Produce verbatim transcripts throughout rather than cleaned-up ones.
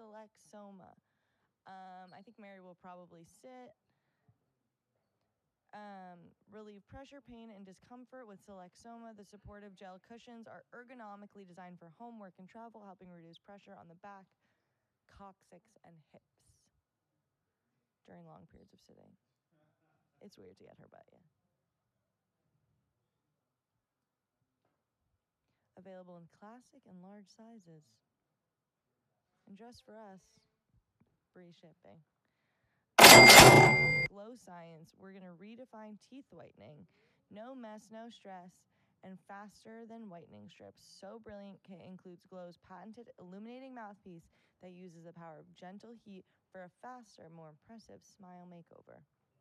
Select Soma. Um, I think Mary will probably sit. Um, relieve pressure, pain, and discomfort with Select Soma. The supportive gel cushions are ergonomically designed for home, work, and travel, helping reduce pressure on the back, coccyx, and hips during long periods of sitting. It's weird to get her butt, yeah. Available in classic and large sizes. And just for us, free shipping. Glow Science, we're gonna redefine teeth whitening. No mess, no stress, and faster than whitening strips. So Brilliant Kit includes Glow's patented illuminating mouthpiece that uses the power of gentle heat for a faster, more impressive smile makeover.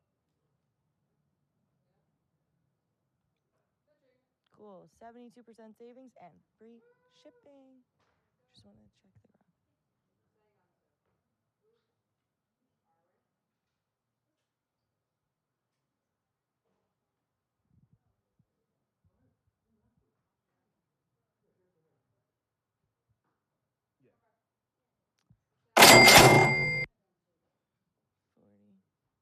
Cool, seventy-two percent savings and free shipping. Just wanted to check the graph. forty.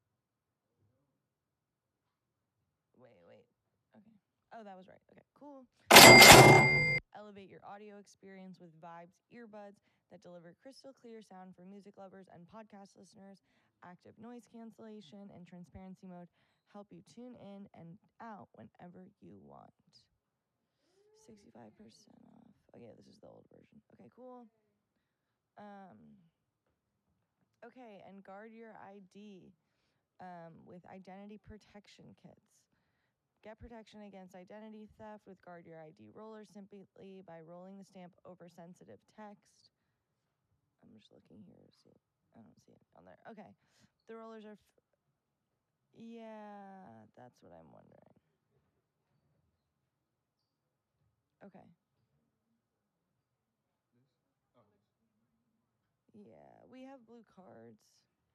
Wait, wait. Okay. Oh, that was right. Okay, cool. Elevate your audio experience with Vibes earbuds that deliver crystal clear sound for music lovers and podcast listeners. Active noise cancellation and transparency mode help you tune in and out whenever you want. sixty-five percent off. Oh yeah, this is the old version. Okay, cool. Um, okay, and guard your I D um, with identity protection kits. Get protection against identity theft with Guard Your I D roller simply by rolling the stamp over sensitive text. I'm just looking here to see it. I don't see it on there. Okay. The rollers are... F yeah, that's what I'm wondering. Okay. This? Oh, this. Yeah, we have blue cards.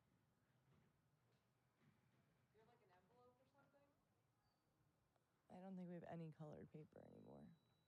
Do you have like an envelope or something? I don't think we have any colored paper anymore.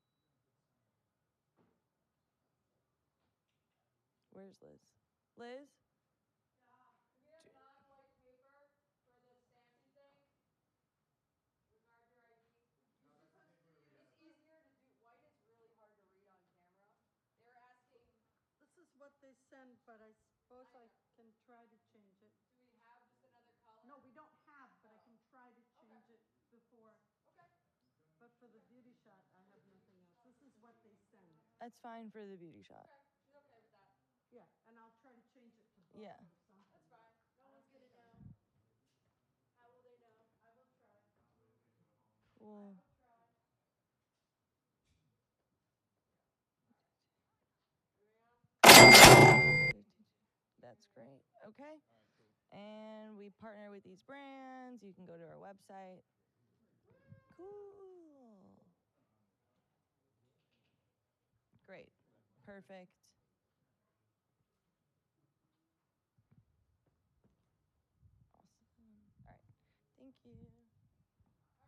Where's Liz? Liz? Yeah. Do we have non-white paper for the stampy thing? Regard your I D. No, that's the paper that we have. It's easier to do. White is really hard to read on camera. They were asking, This is what they send, but I suppose I, can try to change it. do we have just another color? No, we don't have, but I can try to change it before. Okay. But for the beauty shot, I have nothing else. This is what they send. That's fine for the beauty shot. Okay. She's okay with that. Yeah, and I'll try to change it to both Yeah. or something. That's fine. No one's gonna know. How will they know? I will try. Cool. Try. That's great. Okay. All right, cool. And we partner with these brands. You can go to our website. Cool. Great. Perfect. Awesome. All right. Thank you.